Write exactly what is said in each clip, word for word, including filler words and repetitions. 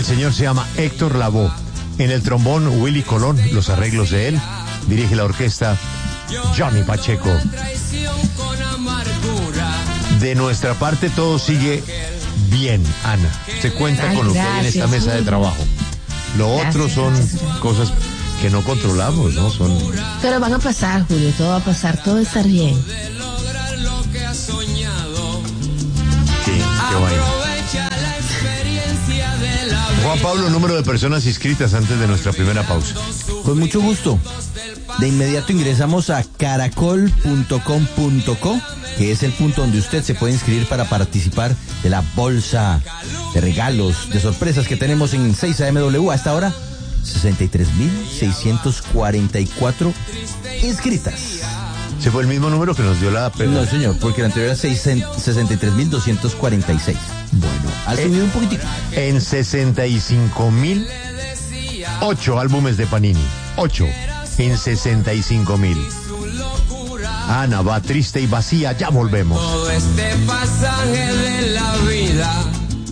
El señor se llama Héctor Lavoe. En el trombón, Willy Colón, los arreglos de él. Dirige la orquesta Johnny Pacheco. De nuestra parte todo sigue bien, Ana. Se cuenta Ay, con lo gracias, que hay en esta mesa de trabajo. Lo Gracias, otro son gracias. cosas que no controlamos, ¿no? Son... Pero van a pasar, Julio, todo va a pasar, todo va a estar bien. Sí, qué vaina. Juan Pablo, número de personas inscritas antes de nuestra primera pausa. Con mucho gusto. De inmediato ingresamos a caracol punto com punto co, que es el punto donde usted se puede inscribir para participar de la bolsa de regalos, de sorpresas que tenemos en seis A M W. Hasta ahora, sesenta y tres mil seiscientos cuarenta y cuatro inscritas. ¿Se fue el mismo número que nos dio la... No, señor, porque la anterior era sesenta y tres mil doscientos cuarenta y seis. Bueno, ha subido un poquitico. En sesenta y cinco mil, ocho álbumes de Panini. Ocho. En sesenta y cinco mil. Ana va triste y vacía, ya volvemos. Todo este pasaje de la vida.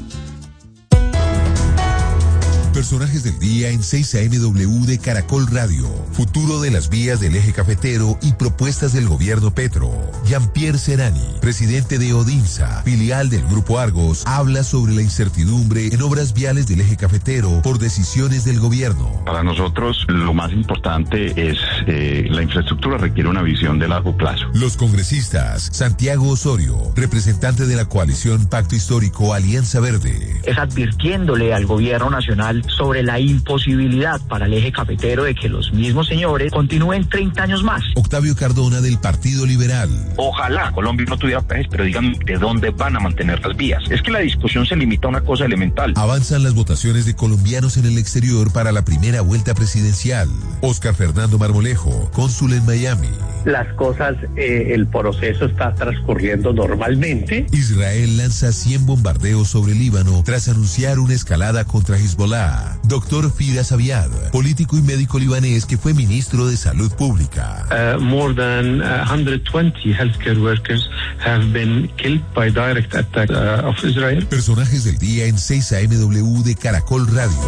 Personajes del día en seis A M W de Caracol Radio. Futuro de las vías del eje cafetero y propuestas del gobierno Petro. Jean-Pierre Serrani, presidente de Odinsa, filial del Grupo Argos, habla sobre la incertidumbre en obras viales del eje cafetero por decisiones del gobierno. Para nosotros lo más importante es eh, la infraestructura requiere una visión de largo plazo. Los congresistas, Santiago Osorio, representante de la coalición Pacto Histórico Alianza Verde. Es advirtiéndole al gobierno nacional sobre la imposibilidad para el eje cafetero de que los mismos señores continúen treinta años más. Octavio Cardona del Partido Liberal. Ojalá Colombia no tuviera peajes, pero digan de dónde van a mantener las vías. Es que la discusión se limita a una cosa elemental. Avanzan las votaciones de colombianos en el exterior para la primera vuelta presidencial. Oscar Fernando Marmolejo, cónsul en Miami. Las cosas, eh, el proceso está transcurriendo normalmente. Israel lanza cien bombardeos sobre Líbano tras anunciar una escalada contra Hezbollah. Doctor Firas Abiad, político y médico libanés que fue ministro de Salud Pública. Uh, more than uh, one hundred twenty healthcare workers have been killed by direct attack uh, of Israel. Personajes del día en seis A M W de Caracol Radio.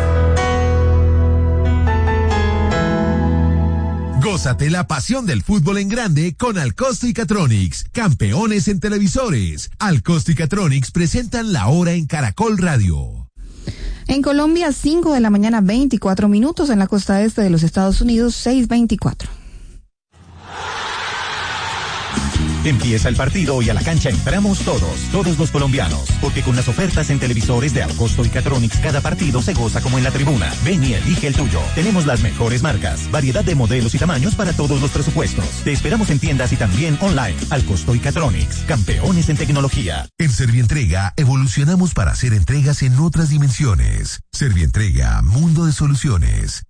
Gózate la pasión del fútbol en grande con Alcosto y Catronics, campeones en televisores. Alcosto y Catronics presentan la hora en Caracol Radio. En Colombia, cinco de la mañana, veinticuatro minutos. En la costa este de los Estados Unidos, seis veinticuatro. Empieza el partido y a la cancha entramos todos, todos los colombianos, porque con las ofertas en televisores de Alcosto y Catronics cada partido se goza como en la tribuna. Ven y elige el tuyo. Tenemos las mejores marcas, variedad de modelos y tamaños para todos los presupuestos. Te esperamos en tiendas y también online. Alcosto y Catronics, campeones en tecnología. En Servientrega evolucionamos para hacer entregas en otras dimensiones. Servientrega, mundo de soluciones.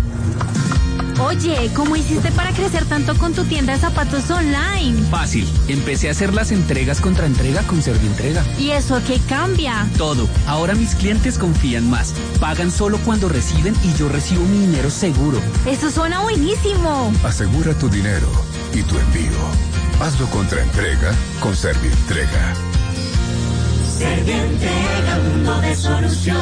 Oye, ¿cómo hiciste para crecer tanto con tu tienda de zapatos online? Fácil, empecé a hacer las entregas contra entrega con Servientrega. ¿Y eso a qué cambia? Todo, ahora mis clientes confían más, pagan solo cuando reciben y yo recibo mi dinero seguro. Eso suena buenísimo. Asegura tu dinero y tu envío. Hazlo contra entrega con Servientrega. Servientrega, mundo de soluciones.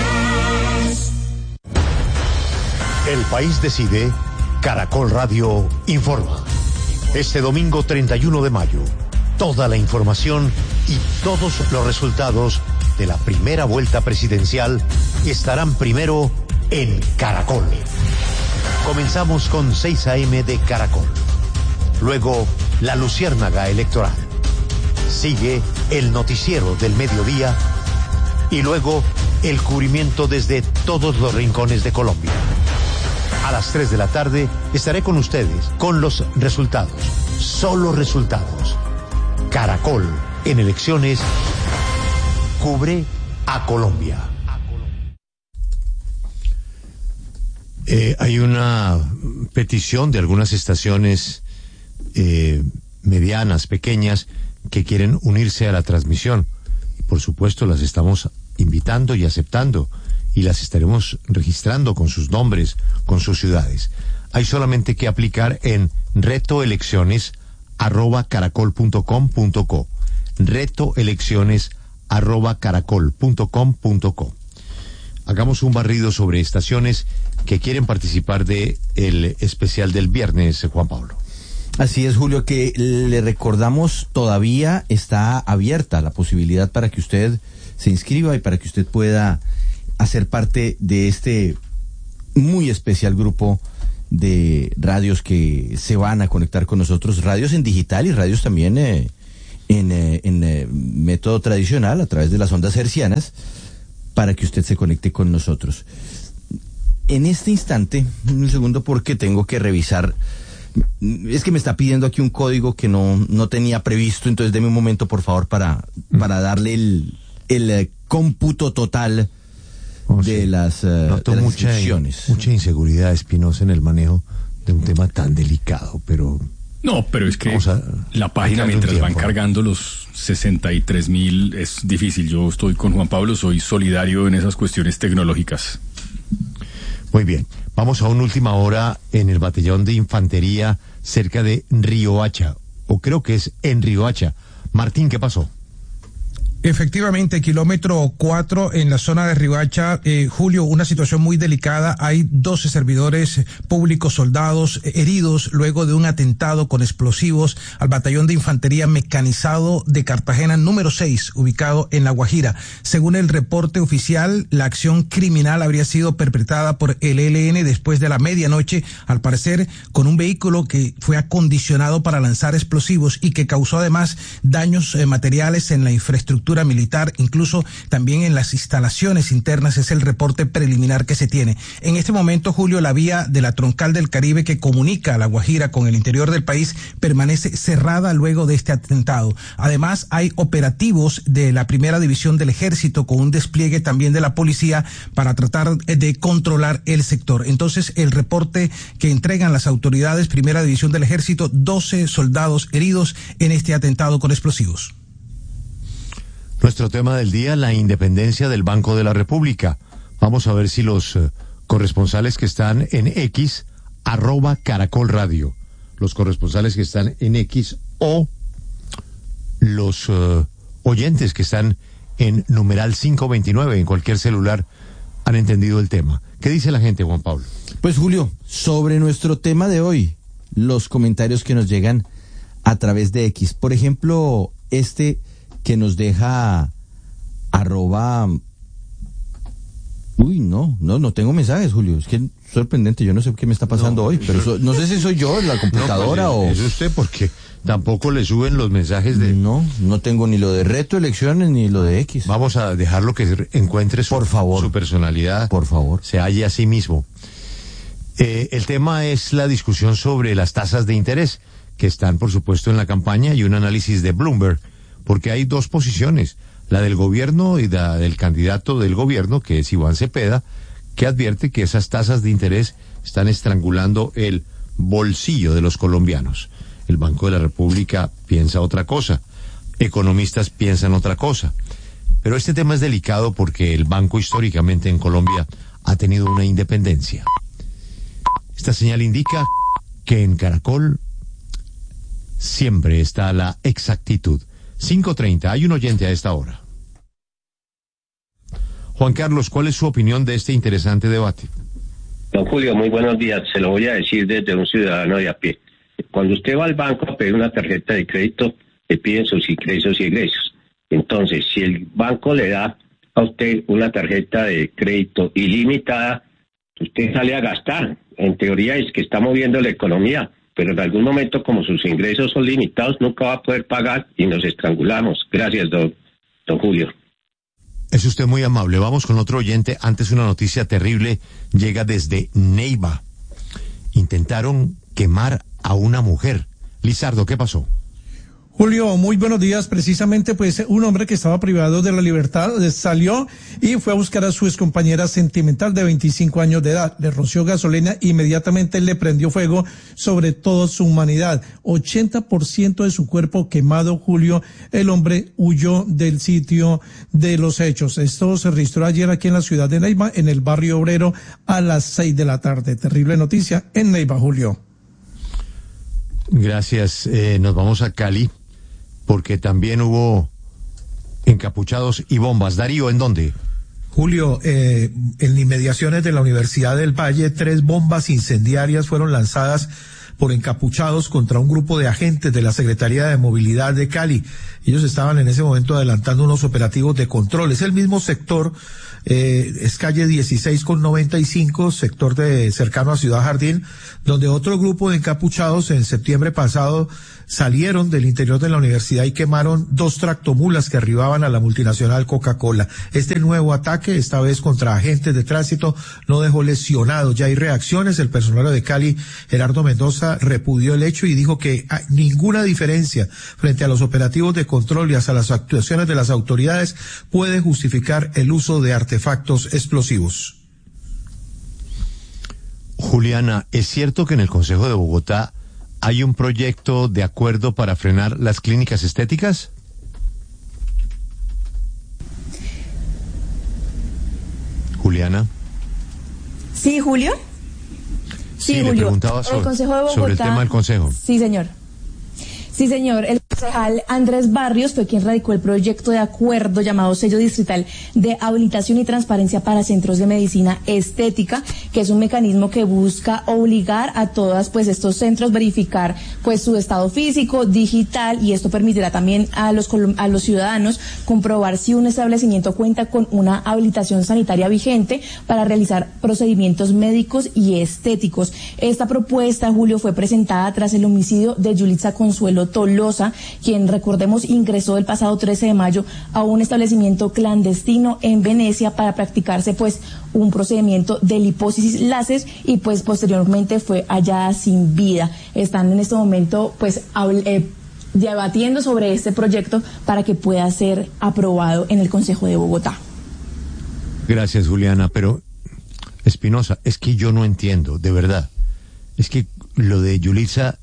El país decide, Caracol Radio informa. Este domingo treinta y uno de mayo, toda la información y todos los resultados de la primera vuelta presidencial estarán primero en Caracol. Comenzamos con seis A M de Caracol. Luego, la Luciérnaga Electoral. Sigue el noticiero del mediodía y luego el cubrimiento desde todos los rincones de Colombia. A las tres de la tarde estaré con ustedes con los resultados, solo resultados. Caracol, en elecciones, cubre a Colombia. Eh, hay una petición de algunas estaciones eh, medianas, pequeñas, que quieren unirse a la transmisión. Y por supuesto las estamos invitando y aceptando. Y las estaremos registrando con sus nombres, con sus ciudades. Hay solamente que aplicar en retoelecciones arroba caracol punto com punto co. retoelecciones arroba caracol punto com punto co. hagamos un barrido sobre estaciones que quieren participar de el especial del viernes, Juan Pablo. Así es, Julio, que le recordamos, todavía está abierta la posibilidad para que usted se inscriba y para que usted pueda hacer parte de este muy especial grupo de radios que se van a conectar con nosotros, radios en digital y radios también eh, en, eh, en eh, método tradicional a través de las ondas hercianas, para que usted se conecte con nosotros. En este instante, un segundo, porque tengo que revisar, es que me está pidiendo aquí un código que no, no tenía previsto, entonces deme un momento, por favor, para, para darle el, el eh, cómputo total oh, de, sí. las, uh, Noto de las mucha, inscripciones. Mucha inseguridad, Espinosa, en el manejo de un tema tan delicado, pero... No, pero es que a, la página, mientras van cargando los sesenta y tres mil, es difícil. Yo estoy con Juan Pablo, soy solidario en esas cuestiones tecnológicas. Muy bien, vamos a una última hora en el batallón de infantería cerca de Riohacha, o creo que es en Riohacha. Martín, ¿qué pasó? Efectivamente, kilómetro cuatro en la zona de Riohacha, eh, Julio, una situación muy delicada. Hay doce servidores públicos, soldados, eh, heridos luego de un atentado con explosivos al batallón de infantería mecanizado de Cartagena número seis, ubicado en La Guajira. Según el reporte oficial, la acción criminal habría sido perpetrada por el E L N después de la medianoche, al parecer con un vehículo que fue acondicionado para lanzar explosivos y que causó además daños eh, materiales en la infraestructura militar, incluso también en las instalaciones internas. Es el reporte preliminar que se tiene. En este momento, Julio, la vía de la Troncal del Caribe que comunica a La Guajira con el interior del país permanece cerrada luego de este atentado. Además, hay operativos de la primera división del ejército con un despliegue también de la policía para tratar de controlar el sector. Entonces, el reporte que entregan las autoridades, primera división del ejército, doce soldados heridos en este atentado con explosivos. Nuestro tema del día, la independencia del Banco de la República. Vamos a ver si los uh, corresponsales que están en X, arroba Caracol Radio, los corresponsales que están en X o los uh, oyentes que están en numeral cinco veintinueve en cualquier celular han entendido el tema. ¿Qué dice la gente, Juan Pablo? Pues, Julio, sobre nuestro tema de hoy, los comentarios que nos llegan a través de X. Por ejemplo, este que nos deja arroba... Uy, no, no, no tengo mensajes, Julio. Es que es sorprendente, yo no sé qué me está pasando no, hoy, pero so, no sé si soy yo, la computadora no, pues, o... Es usted, porque tampoco le suben los mensajes de... No, no tengo ni lo de reto elecciones ni lo de X. Vamos a dejarlo que encuentre su, por favor, su personalidad. Por favor. Se halle a sí mismo. Eh, el tema es la discusión sobre las tasas de interés, que están, por supuesto, en la campaña, y un análisis de Bloomberg, porque hay dos posiciones, la del gobierno y la del candidato del gobierno, que es Iván Cepeda, que advierte que esas tasas de interés están estrangulando el bolsillo de los colombianos. El Banco de la República piensa otra cosa, economistas piensan otra cosa. Pero este tema es delicado porque el banco históricamente en Colombia ha tenido una independencia. Esta señal indica que en Caracol siempre está la exactitud. cinco treinta, hay un oyente a esta hora. Juan Carlos, ¿cuál es su opinión de este interesante debate? Don Julio, muy buenos días. Se lo voy a decir desde un ciudadano de a pie. Cuando usted va al banco a pedir una tarjeta de crédito, le piden sus ingresos y egresos. Entonces, si el banco le da a usted una tarjeta de crédito ilimitada, usted sale a gastar. En teoría es que está moviendo la economía, pero en algún momento, como sus ingresos son limitados, nunca va a poder pagar y nos estrangulamos. Gracias, don, don Julio. Es usted muy amable. Vamos con otro oyente. Antes, una noticia terrible llega desde Neiva. Intentaron quemar a una mujer. Lizardo, ¿qué pasó? Julio, muy buenos días. Precisamente, pues, un hombre que estaba privado de la libertad salió y fue a buscar a su excompañera sentimental de veinticinco años de edad. Le roció gasolina e inmediatamente le prendió fuego sobre toda su humanidad. ochenta por ciento de su cuerpo quemado, Julio. El hombre huyó del sitio de los hechos. Esto se registró ayer aquí en la ciudad de Neiva, en el barrio obrero, a las seis de la tarde. Terrible noticia en Neiva, Julio. Gracias. Eh, nos vamos a Cali, porque también hubo encapuchados y bombas. Darío, ¿en dónde? Julio, eh, en inmediaciones de la Universidad del Valle, tres bombas incendiarias fueron lanzadas por encapuchados contra un grupo de agentes de la Secretaría de Movilidad de Cali. Ellos estaban en ese momento adelantando unos operativos de control. Es el mismo sector, eh, es calle dieciséis con noventa y cinco, sector de cercano a Ciudad Jardín, donde otro grupo de encapuchados en septiembre pasado salieron del interior de la universidad y quemaron dos tractomulas que arribaban a la multinacional Coca-Cola. Este nuevo ataque, esta vez contra agentes de tránsito, no dejó lesionados. Ya hay reacciones. El personero de Cali, Gerardo Mendoza, repudió el hecho y dijo que hay ninguna diferencia frente a los operativos de control y hasta las actuaciones de las autoridades puede justificar el uso de artefactos explosivos. Juliana, ¿es cierto que en el Consejo de Bogotá hay un proyecto de acuerdo para frenar las clínicas estéticas? Juliana. Sí, Julio. Sí, sí le Julio. preguntaba sobre, el Consejo de Bogotá, sobre el tema del Consejo. Sí, señor. Sí, señor. El concejal Andrés Barrios fue quien radicó el proyecto de acuerdo llamado Sello Distrital de Habilitación y Transparencia para Centros de Medicina Estética, que es un mecanismo que busca obligar a todas pues estos centros verificar pues su estado físico, digital, y esto permitirá también a los a los ciudadanos comprobar si un establecimiento cuenta con una habilitación sanitaria vigente para realizar procedimientos médicos y estéticos. Esta propuesta, Julio, fue presentada tras el homicidio de Yulitza Consuelo Tolosa, quien, recordemos, ingresó el pasado trece de mayo a un establecimiento clandestino en Venecia para practicarse pues un procedimiento de lipólisis láser y pues posteriormente fue hallada sin vida. Están en este momento pues eh, debatiendo sobre este proyecto para que pueda ser aprobado en el Consejo de Bogotá. Gracias, Juliana, pero Espinosa, es que yo no entiendo, de verdad. Es que lo de Yulitza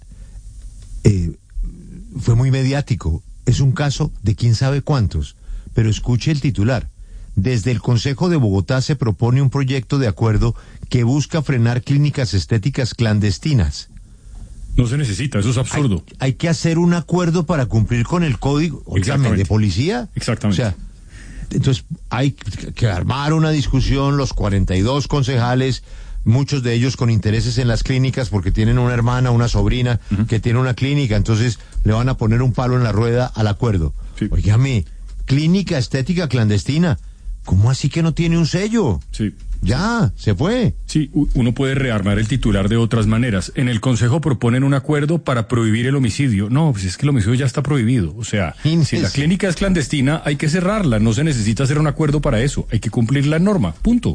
eh, fue muy mediático. Es un caso de quién sabe cuántos. Pero escuche el titular. Desde el Consejo de Bogotá se propone un proyecto de acuerdo que busca frenar clínicas estéticas clandestinas. No se necesita, eso es absurdo. Hay, hay que hacer un acuerdo para cumplir con el código, óigame, de policía. Exactamente. O sea, entonces hay que armar una discusión, los cuarenta y dos concejales, muchos de ellos con intereses en las clínicas porque tienen una hermana, una sobrina uh-huh. que tiene una clínica, entonces le van a poner un palo en la rueda al acuerdo. Sí. Óigame, clínica estética clandestina, ¿cómo así que no tiene un sello? Sí. Ya, se fue. Sí, uno puede rearmar el titular de otras maneras. En el Consejo proponen un acuerdo para prohibir el homicidio. No, pues es que el homicidio ya está prohibido. O sea, Inés. Si la clínica es clandestina, hay que cerrarla. No se necesita hacer un acuerdo para eso. Hay que cumplir la norma. Punto.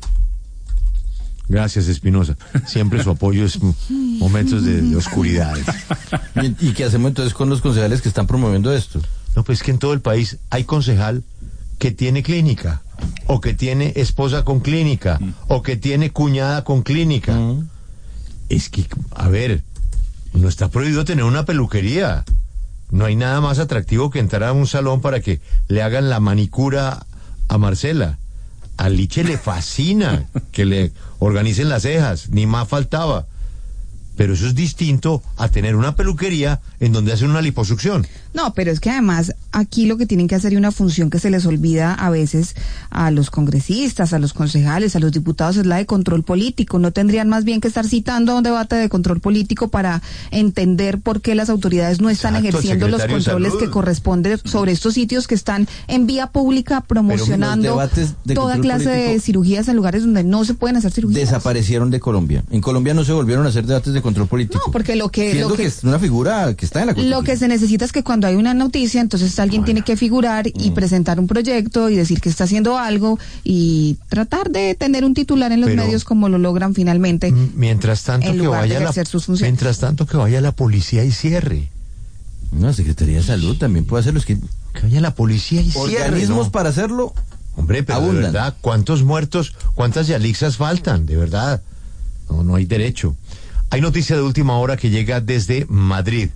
Gracias, Espinosa. Siempre su apoyo es momentos de, de oscuridad. ¿Y, ¿Y qué hacemos entonces con los concejales que están promoviendo esto? No, pues que en todo el país hay concejal que tiene clínica, o que tiene esposa con clínica, mm. o que tiene cuñada con clínica. Mm. Es que, a ver, no está prohibido tener una peluquería. No hay nada más atractivo que entrar a un salón para que le hagan la manicura a Marcela. A Liche le fascina que le organicen las cejas, ni más faltaba. Pero eso es distinto a tener una peluquería en donde hacen una liposucción. No, pero es que además aquí lo que tienen que hacer y una función que se les olvida a veces a los congresistas, a los concejales, a los diputados es la de control político. No tendrían más bien que estar citando a un debate de control político para entender por qué las autoridades no están Exacto, ejerciendo los controles que corresponden sobre estos sitios que están en vía pública promocionando toda clase de cirugías en lugares donde no se pueden hacer cirugías. Desaparecieron de Colombia. En Colombia no se volvieron a hacer debates de control político. No, porque lo que... Lo que, que es una figura que está en la Constitución. Lo que se necesita es que cuando hay una noticia, entonces alguien bueno. tiene que figurar y mm. presentar un proyecto y decir que está haciendo algo y tratar de tener un titular en los Pero, medios como lo logran finalmente. Mientras tanto que vaya la, mientras tanto que vaya la policía y cierre. No, la Secretaría de Salud también puede hacerlo. Es que, que vaya la policía y cierre. Organismos ¿no? para hacerlo. Hombre, pero abundan. De verdad, ¿cuántos muertos, cuántas yalixas faltan? De verdad. No, no hay derecho. Hay noticia de última hora que llega desde Madrid.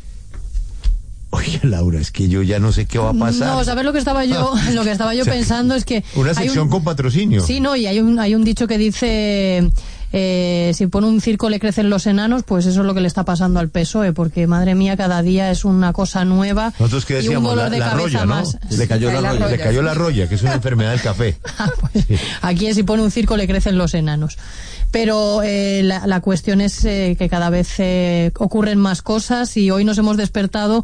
Oye, Laura, es que yo ya no sé qué va a pasar. No, ¿sabes lo que estaba yo, lo que estaba yo o sea, pensando es que una sección un, con patrocinio. Sí, no, y hay un hay un dicho que dice eh, si pone un circo le crecen los enanos, pues eso es lo que le está pasando al P S O E, porque madre mía, cada día es una cosa nueva. Nosotros que decíamos, y un dolor la, de la cabeza roya, ¿no? más. Le cayó la, la roya, roya, le cayó sí. la roya, que es una enfermedad del café. Ah, pues, sí. Aquí si pone un circo le crecen los enanos. Pero eh, la, la cuestión es eh, que cada vez eh, ocurren más cosas y hoy nos hemos despertado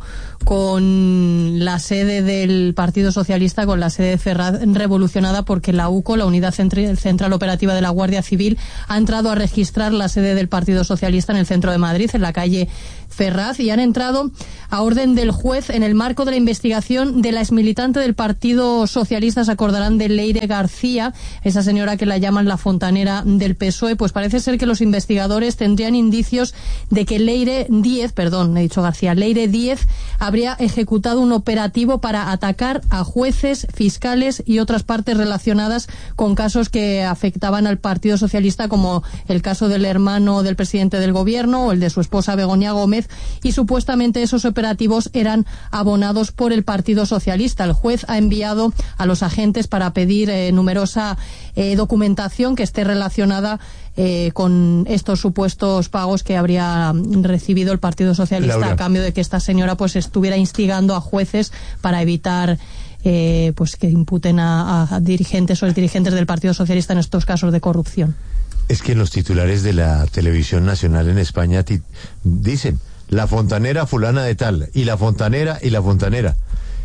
con la sede del Partido Socialista, con la sede de Ferraz revolucionada, porque la U C O, la Unidad Central Operativa de la Guardia Civil, ha entrado a registrar la sede del Partido Socialista en el centro de Madrid, en la calle Ferraz, y han entrado a orden del juez en el marco de la investigación de la exmilitante del Partido Socialista. Se acordarán de Leire García, esa señora que la llaman la fontanera del P S O E. Pues parece ser que los investigadores tendrían indicios de que Leire Díez, perdón, he dicho García, Leire Díez habría ejecutado un operativo para atacar a jueces, fiscales y otras partes relacionadas con casos que afectaban al Partido Socialista, como el caso del hermano del presidente del gobierno o el de su esposa Begoña Gómez, y supuestamente esos operativos eran abonados por el Partido Socialista. El juez ha enviado a los agentes para pedir eh, numerosa eh, documentación que esté relacionada eh, con estos supuestos pagos que habría recibido el Partido Socialista Laura. a cambio de que esta señora pues estuviera instigando a jueces para evitar eh, pues que imputen a, a dirigentes o dirigentes del Partido Socialista en estos casos de corrupción. Es que en los titulares de la televisión nacional en España ti- dicen la fontanera fulana de tal, y la fontanera y la fontanera.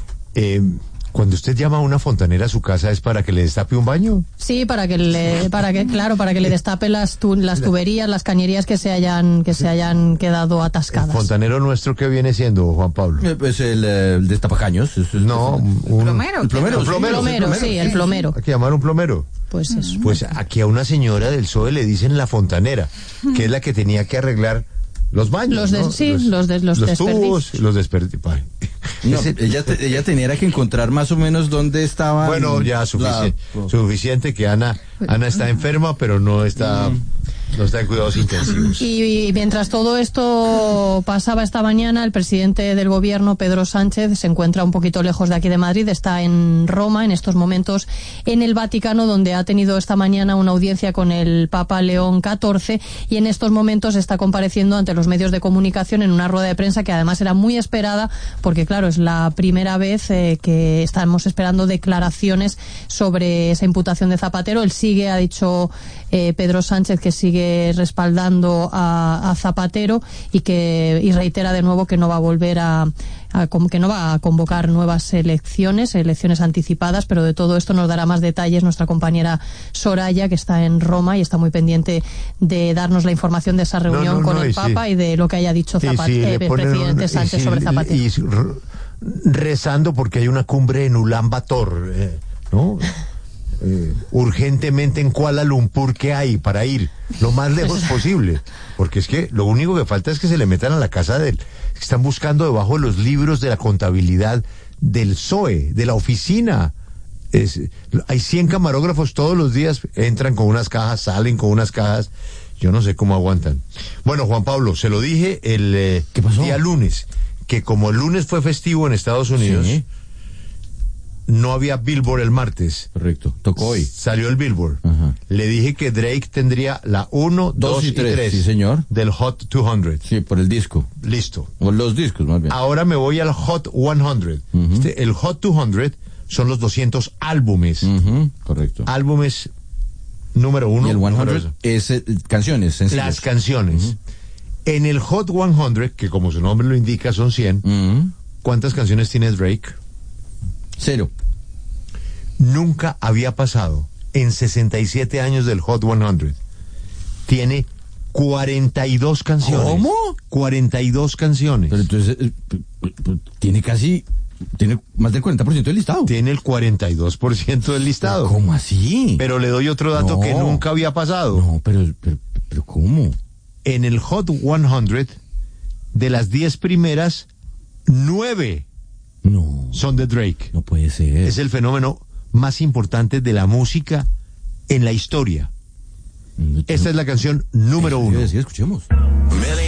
Eh, cuando usted llama a una fontanera a su casa, ¿es para que le destape un baño? Sí, para que le, para que, claro, para que le destape las tu, las tuberías, las cañerías que se hayan, que se hayan quedado atascadas. ¿El fontanero nuestro qué viene siendo, Juan Pablo? Eh, pues el, el destapacaños. Es, es, no, un, un plomero. El plomero, el plomero, sí, plomero, sí, sí, el plomero. Hay que llamar a un plomero. Pues eso. Pues aquí a una señora del P S O E le dicen la fontanera, que es la que tenía que arreglar los baños, los de, ¿no? sí, los, los, de, los, los tubos, los desperdicios. No, ella, te, ella tenía que encontrar más o menos dónde estaba. Bueno, ya sufici- la... suficiente que Ana, Ana está enferma, pero no está, no está en cuidados intensivos. Y, y mientras todo esto pasaba esta mañana, el presidente del gobierno, Pedro Sánchez, se encuentra un poquito lejos de aquí de Madrid, está en Roma en estos momentos, en el Vaticano, donde ha tenido esta mañana una audiencia con el Papa León catorce, y en estos momentos está compareciendo ante los medios de comunicación en una rueda de prensa que además era muy esperada, porque claro, es la primera vez eh, que estamos esperando declaraciones sobre esa imputación de Zapatero. Él sigue, ha dicho eh, Pedro Sánchez, que sigue respaldando a, a Zapatero y que y reitera de nuevo que no va a volver a, a que no va a convocar nuevas elecciones, elecciones anticipadas, pero de todo esto nos dará más detalles nuestra compañera Soraya, que está en Roma y está muy pendiente de darnos la información de esa reunión no, no, con no, el Papa sí. y de lo que haya dicho Zapatero, sí, sí, eh, presidente un, Sánchez sí, sobre Zapatero. Y, y rezando porque hay una cumbre en Ulan Bator, eh, ¿no? Eh, urgentemente en Kuala Lumpur, ¿qué hay para ir lo más lejos posible? Porque es que lo único que falta es que se le metan a la casa de él. Están buscando debajo de los libros de la contabilidad del P S O E, de la oficina. Es, hay cien camarógrafos todos los días, entran con unas cajas, salen con unas cajas. Yo no sé cómo aguantan. Bueno, Juan Pablo, se lo dije el eh, día lunes, que como el lunes fue festivo en Estados Unidos, sí. No había Billboard el martes. Correcto, tocó hoy. Salió el Billboard. Ajá. Le dije que Drake tendría la uno, dos y tres. Sí, señor. Del Hot doscientos. Sí, por el disco. Listo. O los discos, más bien. Ahora me voy al Hot cien. Uh-huh. Este, el Hot doscientos son los doscientos álbumes. Uh-huh. Correcto. Álbumes número uno. Y el cien es eh, canciones. Sencillas. Las canciones. Uh-huh. En el Hot cien, que como su nombre lo indica son cien, uh-huh. ¿Cuántas canciones tiene Drake? Cero. Nunca había pasado en sesenta y siete años del Hot cien. Tiene cuarenta y dos canciones. ¿Cómo? cuarenta y dos canciones. Pero entonces, eh, tiene casi, tiene más del cuarenta por ciento del listado. Tiene el cuarenta y dos por ciento del listado. ¿Cómo así? Pero le doy otro dato no, que nunca había pasado. No, pero, pero, pero ¿cómo? En el Hot cien, de las diez primeras, nueve no, son de Drake. No puede ser. Es el fenómeno más importante de la música en la historia. No, Esta no, es la canción número uno. Sí, escuchemos. Million